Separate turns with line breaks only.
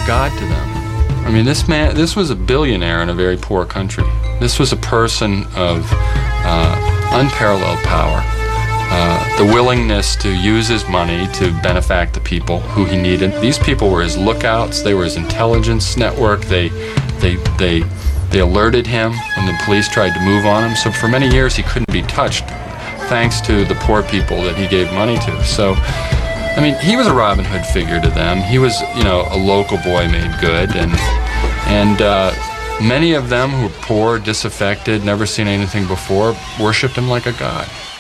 God to them. I mean, this was a billionaire in a very poor country. This was a person of unparalleled power, the willingness to use his money to benefact the people who he needed. These people were his lookouts. They were his intelligence network. They alerted him when the police tried to move on him. So for many years, he couldn't be touched, thanks to the poor people that he gave money to. So, I mean, he was a Robin Hood figure to them. He was, a local boy made good, and many of them who were poor, disaffected, never seen anything before, worshipped him like a god.